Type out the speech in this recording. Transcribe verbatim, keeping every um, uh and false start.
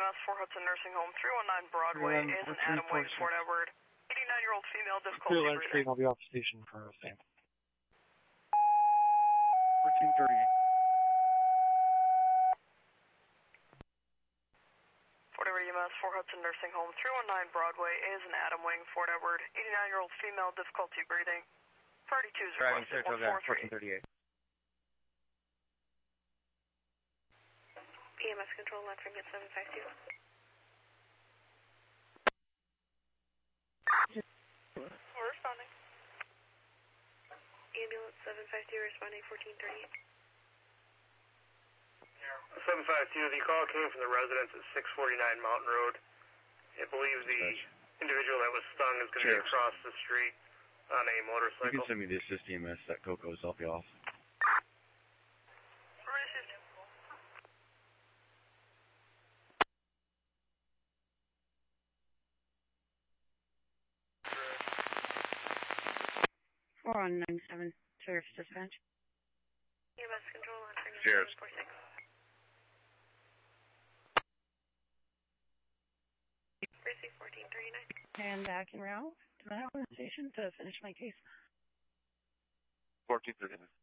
S four Hudson Nursing Home, three one nine Broadway is an Adam Wing, Fort Edward. eighty-nine-year-old female, difficulty breathing. I'll be off station for a same. fourteen thirty. Fort Edward E M S four Hudson Nursing Home, three one nine Broadway is an Adam Wing, Fort Edward. eighty-nine-year-old female, difficulty breathing. Priority two is requested, one four three. fourteen thirty-eight. E M S control, line from seven five two. We're responding. Ambulance seven five two responding fourteen thirty-eight. seven five two, the call came from the residence at six forty-nine Mountain Road. I believe the individual that was stung is going to be across the street on a motorcycle. You can send me the assist E M S at Coco's, I'll be off. four one nine seven, Sheriff's Dispatch. E M S control on Sheriff's. seven four six. Precinct fourteen thirty-nine. And back en route to the Howland Station to finish my case. fourteen thirty-nine.